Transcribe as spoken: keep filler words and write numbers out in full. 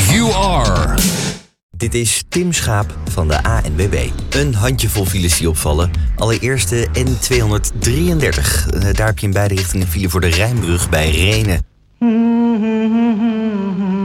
You Are. Dit is Tim Schaap van de A N W B. Een handjevol files die opvallen. Allereerst de N tweehonderddrieëndertig. Daar heb je in beide richtingen file voor de Rijnbrug bij Rhenen.